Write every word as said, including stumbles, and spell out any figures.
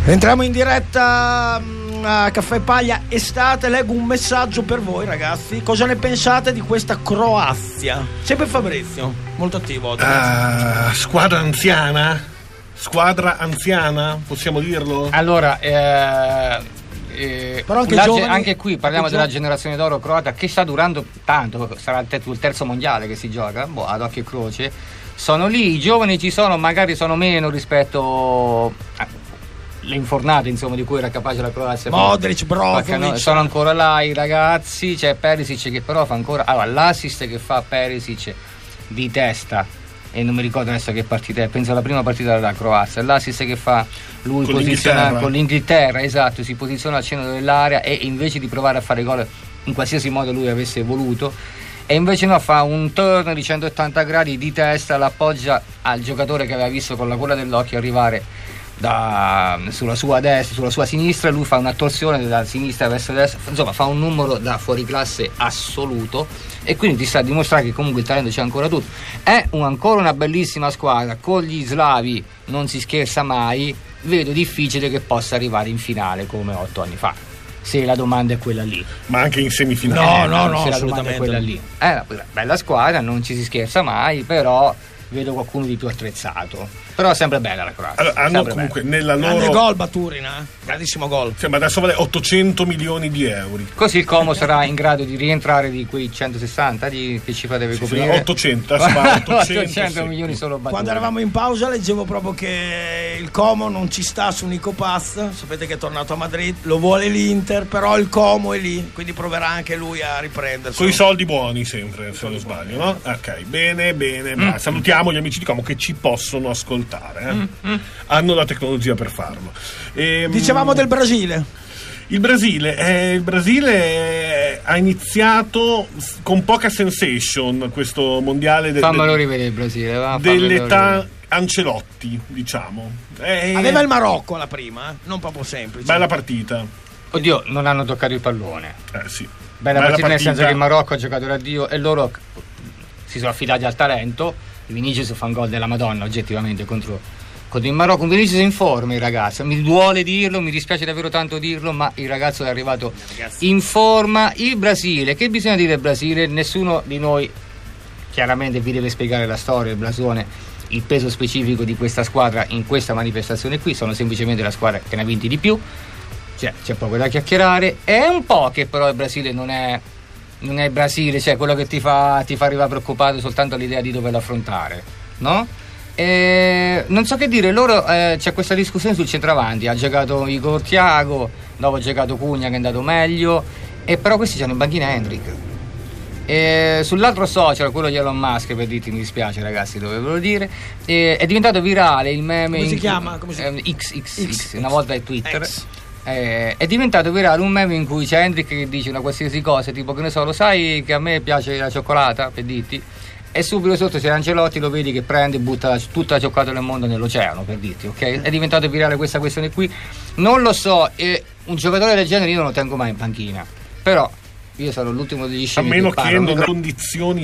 Entriamo in diretta a Caffè Paglia Estate. Leggo un messaggio per voi, ragazzi. Cosa ne pensate di questa Croazia? Sempre Fabrizio, molto attivo oggi. Uh, squadra anziana? Squadra anziana, possiamo dirlo? Allora, eh, eh, Però anche, la, giovani, anche qui parliamo anche della gio- generazione d'oro croata che sta durando tanto. Sarà il, ter- il terzo mondiale che si gioca, boh, ad occhio e croce. Sono lì, i giovani ci sono, magari sono meno rispetto a le infornate, insomma, di cui era capace la Croazia. Modric, Brozovic, no, sono ancora là i ragazzi. C'è Perisic che però fa ancora, allora l'assist che fa Perisic di testa, e non mi ricordo adesso che partita è, penso alla prima partita della Croazia, l'assist che fa lui con posiziona l'Inghilterra. con l'Inghilterra, esatto, si posiziona al centro dell'area e invece di provare a fare gol in qualsiasi modo lui avesse voluto, e invece no, fa un turn di centottanta gradi di testa, l'appoggia al giocatore che aveva visto con la coda dell'occhio arrivare da, sulla sua destra, sulla sua sinistra, e lui fa una torsione da sinistra verso destra, insomma fa un numero da fuori classe assoluto, e quindi ti sta a dimostrare che comunque il talento c'è ancora tutto. È un, ancora una bellissima squadra, con gli slavi non si scherza mai, vedo difficile che possa arrivare in finale come otto anni fa, se la domanda è quella lì. Ma anche in semifinale? No, no, no, se la domanda è quella lì. È una bella squadra, non ci si scherza mai, però vedo qualcuno di più attrezzato. Però è sempre bella la Croazia. Allora, hanno sempre comunque bella. nella grande loro gol Baturin, eh? Grandissimo gol. Cioè, ma adesso vale ottocento milioni di euro. Così il Como sarà in grado di rientrare di quei centosessanta di, che cifra deve Sì, coprire. sì, ottocento, si fa ottocento, ottocento sì. milioni solo Baturin. Quando eravamo in pausa leggevo proprio che il Como non ci sta su Nico Paz, sapete che è tornato a Madrid, lo vuole l'Inter, però il Como è lì, quindi proverà anche lui a riprendersi. Con i soldi buoni sempre, se non sbaglio, no? Ok, bene, bene. Mm. Salutiamo gli amici di Como che ci possono ascoltare, eh? Mm. Mm. Hanno la tecnologia per farlo. Ehm, Dicevamo del Brasile. Il Brasile, eh, il Brasile ha iniziato con poca sensation questo mondiale de- Fammelo de- rivedere il Brasile, va, dell'età rivedere. Ancelotti, diciamo. Eh, Aveva il Marocco alla prima, eh? Non proprio semplice. bella partita. Oddio, non hanno toccato il pallone. Eh sì. Bella, partita, nel senso che il Marocco ha giocato da Dio e loro si sono affidati al talento. Vinicius fa un gol della Madonna oggettivamente contro, contro il Marocco. Un Vinicius in forma, il ragazzo, mi duole dirlo, mi dispiace davvero tanto dirlo, ma il ragazzo è arrivato in forma. Il Brasile, che bisogna dire del Brasile? Nessuno di noi chiaramente vi deve spiegare la storia, il blasone, il peso specifico di questa squadra in questa manifestazione qui. Sono semplicemente la squadra che ne ha vinti di più, cioè, c'è poco da chiacchierare. È un po' che però il Brasile non è non è il Brasile, cioè quello che ti fa, ti fa arrivare preoccupato soltanto l'idea di doverlo affrontare, no? E non so che dire, loro eh, c'è questa discussione sul centravanti, ha giocato Igor Thiago, dopo ha giocato Cugna che è andato meglio, e però questi c'hanno in banchina Hendrick. E sull'altro social, quello di Elon Musk, per dirti mi dispiace ragazzi, dovevo dire, e, è diventato virale il meme. Come si in, chiama? Come si... Eh, X, X, X, X, una volta è Twitter. X. Eh, è diventato virale un meme in cui c'è Hendrick che dice una qualsiasi cosa, tipo che ne so, lo sai che a me piace la cioccolata, per dirti, e subito sotto c'è Ancelotti, lo vedi che prende e butta la, tutta la cioccolata del mondo nell'oceano, per dirti, ok? È diventato virale questa questione qui, non lo so, e un giocatore del genere io non lo tengo mai in panchina, però io sono l'ultimo degli A scemi meno che che parlano. non condizioni